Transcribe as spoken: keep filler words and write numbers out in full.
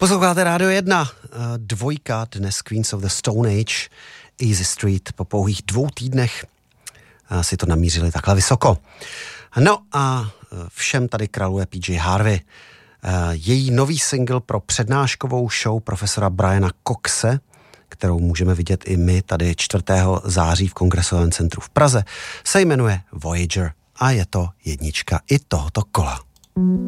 Posloucháte Rádio jedna, dvojka, dnes Queens of the Stone Age, Easy Street. Po pouhých dvou týdnech si to namířili takhle vysoko. No a všem tady králuje P J Harvey. Její nový single pro přednáškovou show profesora Briana Coxe, kterou můžeme vidět i my tady čtvrtého září v Kongresovém centru v Praze, se jmenuje Voyager a je to jednička i tohoto kola.